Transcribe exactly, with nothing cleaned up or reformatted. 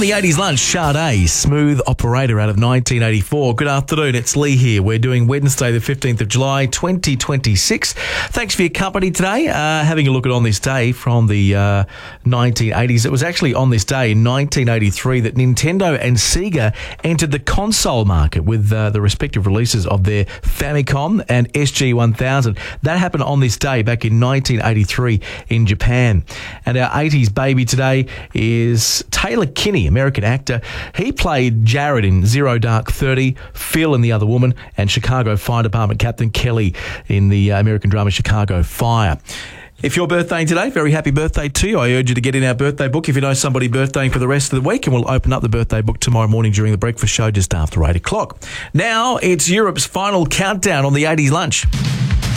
the eighties lunch, Sade, Smooth Operator out of nineteen eighty-four. Good afternoon, it's Lee here. We're doing Wednesday the fifteenth of July, twenty twenty-six. Thanks for your company today. Uh, having a look at On This Day from the uh, nineteen eighties. It was actually on this day in nineteen eighty-three that Nintendo and Sega entered the console market with uh, the respective releases of their Famicom and S G one thousand. That happened on this day back in nineteen eighty-three in Japan. And our eighties baby today is Taylor Kinney, American actor. He played Jared in Zero Dark Thirty, Phil in The Other Woman, and Chicago Fire Department Captain Kelly in the uh, American drama Chicago Fire. If you're birthday today, very happy birthday to you. I urge you to get in our birthday book if you know somebody birthday for the rest of the week, and we'll open up the birthday book tomorrow morning during the breakfast show just after eight o'clock. Now it's Europe's final countdown on the eighties lunch.